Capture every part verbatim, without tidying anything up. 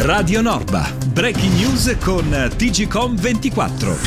Radio Norba, breaking news con T G Com ventiquattro.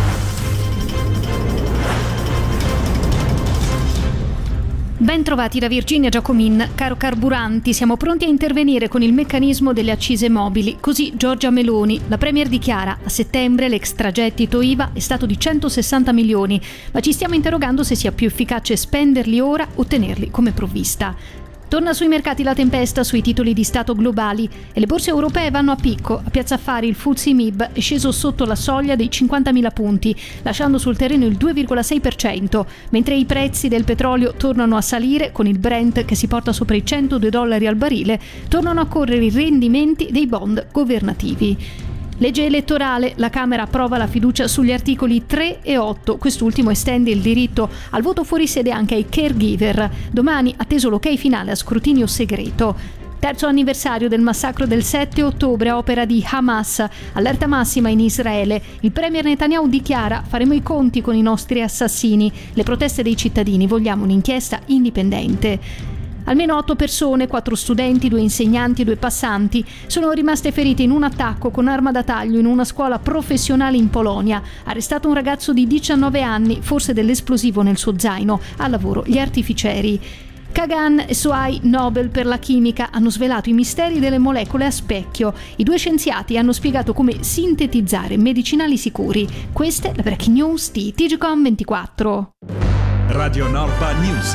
Ben trovati da Virginia Giacomin. Caro Carburanti, siamo pronti a intervenire con il meccanismo delle accise mobili. Così Giorgia Meloni, la Premier, dichiara: a settembre l'extragettito I V A è stato di centosessanta milioni, ma ci stiamo interrogando se sia più efficace spenderli ora o tenerli come provvista. Torna sui mercati la tempesta sui titoli di Stato globali e le borse europee vanno a picco. A Piazza Affari il F T S E M I B è sceso sotto la soglia dei cinquantamila punti, lasciando sul terreno il due virgola sei per cento, mentre i prezzi del petrolio tornano a salire, con il Brent che si porta sopra i centodue dollari al barile. Tornano a correre i rendimenti dei bond governativi. Legge elettorale, la Camera approva la fiducia sugli articoli tre e otto, quest'ultimo estende il diritto al voto fuori sede anche ai caregiver. Domani atteso l'ok finale a scrutinio segreto. Terzo anniversario del massacro del sette ottobre a opera di Hamas, allerta massima in Israele. Il premier Netanyahu dichiara: faremo i conti con i nostri assassini. Le proteste dei cittadini, vogliamo un'inchiesta indipendente. Almeno otto persone, quattro studenti, due insegnanti e due passanti, sono rimaste ferite in un attacco con arma da taglio in una scuola professionale in Polonia. Arrestato un ragazzo di diciannove anni, forse dell'esplosivo nel suo zaino, al lavoro gli artificieri. Kagan e Suhai Nobel per la chimica hanno svelato i misteri delle molecole a specchio. I due scienziati hanno spiegato come sintetizzare medicinali sicuri. Questa è la breaking news di T G Com ventiquattro. Radio Norba News.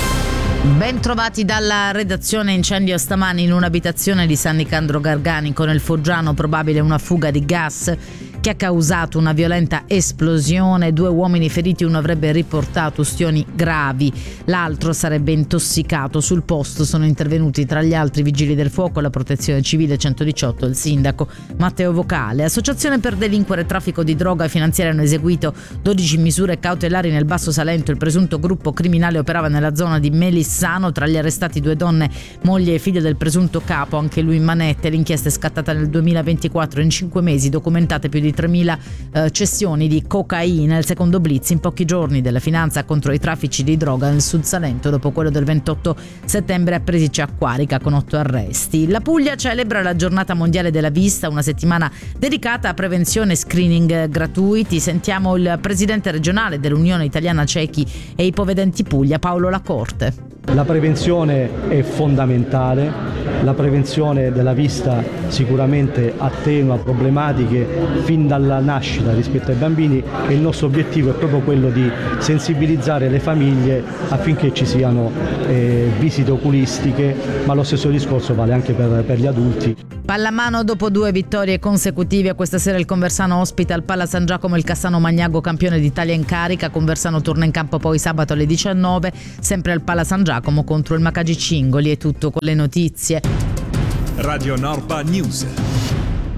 Ben trovati dalla redazione. Incendio stamani in un'abitazione di San Nicandro Garganico nel Foggiano, probabile una fuga di gas che ha causato una violenta esplosione. Due uomini feriti, uno avrebbe riportato ustioni gravi, l'altro sarebbe intossicato. Sul posto sono intervenuti tra gli altri vigili del fuoco, la protezione civile, centodiciotto e il sindaco Matteo Vocale. Associazione per delinquere traffico di droga e finanziaria hanno eseguito dodici misure cautelari nel Basso Salento. Il presunto gruppo criminale operava nella zona di Melissano, tra gli arrestati due donne, moglie e figlia del presunto capo, anche lui in manette. L'inchiesta è scattata nel duemilaventiquattro, in cinque mesi documentate più di tremila eh, cessioni di cocaina. Il secondo blitz in pochi giorni della finanza contro i traffici di droga nel Sud Salento, dopo quello del ventotto settembre a Presice Acquarica con otto arresti. La Puglia celebra la giornata mondiale della vista, una settimana dedicata a prevenzione e screening gratuiti. Sentiamo il presidente regionale dell'Unione Italiana Ciechi e Ipovedenti Puglia, Paolo Lacorte. La prevenzione è fondamentale, la prevenzione della vista sicuramente attenua problematiche fin dalla nascita rispetto ai bambini e il nostro obiettivo è proprio quello di sensibilizzare le famiglie affinché ci siano eh, visite oculistiche, ma lo stesso discorso vale anche per, per gli adulti. Pallamano, dopo due vittorie consecutive, questa sera il Conversano ospita al Pala San Giacomo il Cassano Magnago, campione d'Italia in carica. Conversano torna in campo poi sabato alle diciannove, sempre al Pala San Giacomo contro il Macagi Cingoli. È tutto con le notizie. Radio Norba News.